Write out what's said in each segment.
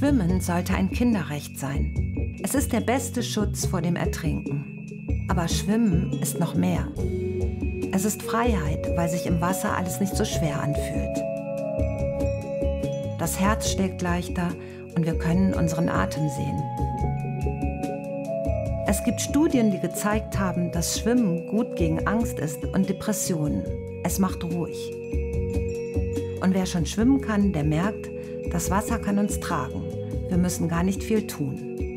Schwimmen sollte ein Kinderrecht sein. Es ist der beste Schutz vor dem Ertrinken. Aber Schwimmen ist noch mehr. Es ist Freiheit, weil sich im Wasser alles nicht so schwer anfühlt. Das Herz schlägt leichter und wir können unseren Atem sehen. Es gibt Studien, die gezeigt haben, dass Schwimmen gut gegen Angst ist und Depressionen. Es macht ruhig. Und wer schon schwimmen kann, der merkt, das Wasser kann uns tragen. Wir müssen gar nicht viel tun.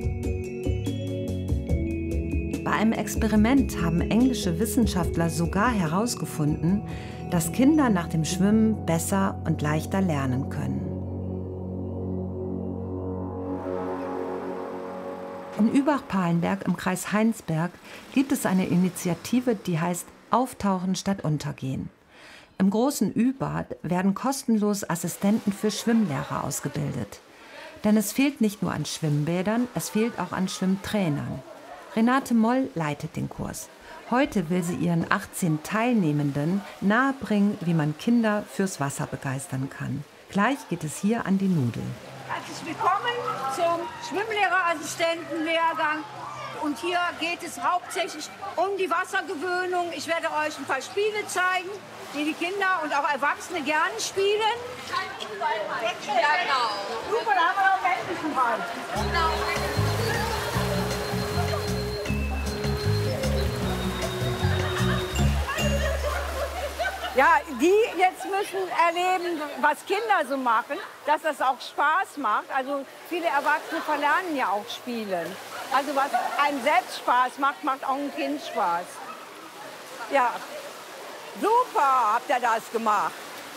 Bei einem Experiment haben englische Wissenschaftler sogar herausgefunden, dass Kinder nach dem Schwimmen besser und leichter lernen können. In Übach-Palenberg im Kreis Heinsberg gibt es eine Initiative, die heißt Auftauchen statt Untergehen. Im großen Ü-Bad werden kostenlos Assistenten für Schwimmlehrer ausgebildet. Denn es fehlt nicht nur an Schwimmbädern, es fehlt auch an Schwimmtrainern. Renate Moll leitet den Kurs. Heute will sie ihren 18 Teilnehmenden nahebringen, wie man Kinder fürs Wasser begeistern kann. Gleich geht es hier an die Nudel. Herzlich willkommen zum Schwimmlehrerassistentenlehrgang. Und hier geht es hauptsächlich um die Wassergewöhnung. Ich werde euch ein paar Spiele zeigen, die Kinder und auch Erwachsene gerne spielen. Ja, genau. Super, da haben wir noch einen männlichen Ball. Ja, die jetzt müssen erleben, was Kinder so machen, dass das auch Spaß macht. Also viele Erwachsene verlernen ja auch Spielen. Also was einem selbst Spaß macht, macht auch ein Kind Spaß. Ja, super habt ihr das gemacht.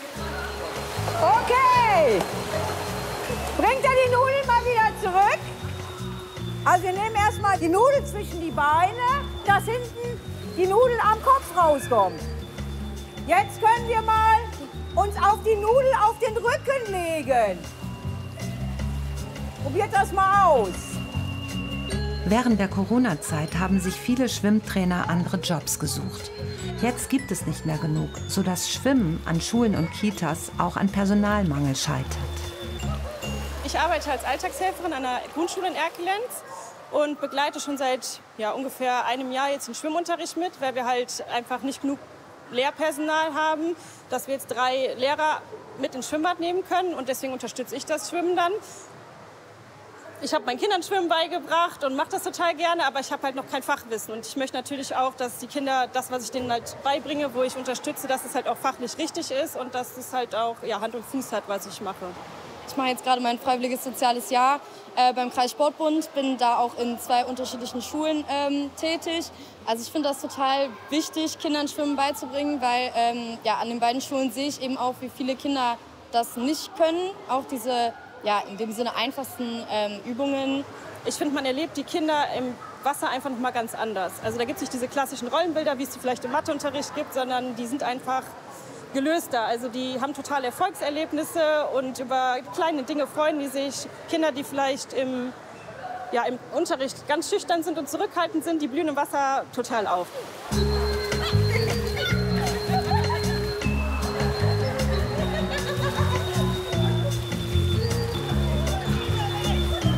Okay, bringt ihr die Nudeln mal wieder zurück. Also wir nehmen erstmal die Nudel zwischen die Beine, dass hinten die Nudel am Kopf rauskommt. Jetzt können wir mal uns auf die Nudel auf den Rücken legen. Probiert das mal aus. Während der Corona-Zeit haben sich viele Schwimmtrainer andere Jobs gesucht. Jetzt gibt es nicht mehr genug, sodass Schwimmen an Schulen und Kitas auch an Personalmangel scheitert. Ich arbeite als Alltagshelferin an der Grundschule in Erkelenz und begleite schon seit ungefähr einem Jahr jetzt den Schwimmunterricht mit, weil wir halt einfach nicht genug Lehrpersonal haben, dass wir jetzt 3 Lehrer mit ins Schwimmbad nehmen können. Und deswegen unterstütze ich das Schwimmen dann. Ich habe meinen Kindern Schwimmen beigebracht und mache das total gerne, aber ich habe halt noch kein Fachwissen. Und ich möchte natürlich auch, dass die Kinder das, was ich denen halt beibringe, wo ich unterstütze, dass es halt auch fachlich richtig ist und dass es halt auch Hand und Fuß hat, was ich mache. Ich mache jetzt gerade mein freiwilliges soziales Jahr beim Kreissportbund, bin da auch in 2 unterschiedlichen Schulen tätig. Also ich finde das total wichtig, Kindern Schwimmen beizubringen, weil an den beiden Schulen sehe ich eben auch, wie viele Kinder das nicht können. Auch diese, in dem Sinne einfachsten Übungen. Ich finde, man erlebt die Kinder im Wasser einfach noch mal ganz anders. Also da gibt es nicht diese klassischen Rollenbilder, wie es vielleicht im Matheunterricht gibt, sondern die sind einfach gelöster. Also die haben totale Erfolgserlebnisse und über kleine Dinge freuen die sich. Kinder, die vielleicht im Unterricht ganz schüchtern sind und zurückhaltend sind, die blühen im Wasser total auf.